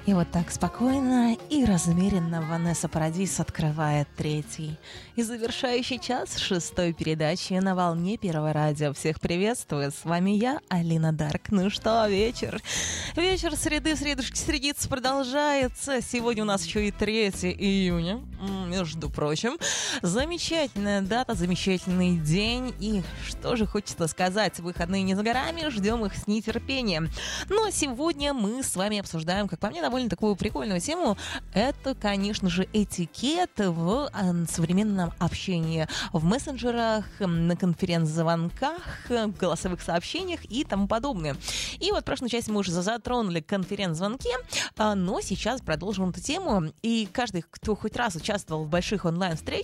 И вот так спокойно и размеренно Ванесса Парадис открывает третий и завершающий час шестой передачи на волне Первого радио. Всех приветствую, с вами я, Алина Дарк. Ну что, вечер средица продолжается. Сегодня у нас еще и 3 июня, между прочим. Замечательная дата, замечательный день. И что же хочется сказать, выходные не за горами, ждем их с нетерпением. Но сегодня мы с вами обсуждаем, как по мне, довольно такую прикольную тему. Это, конечно же, этикет в современном общении, в мессенджерах, на конференц-звонках, в голосовых сообщениях и тому подобное. И вот в прошлой части мы уже затронули конференц-звонки, но сейчас продолжим эту тему. И каждый, кто хоть раз участвовал в больших онлайн-встречах,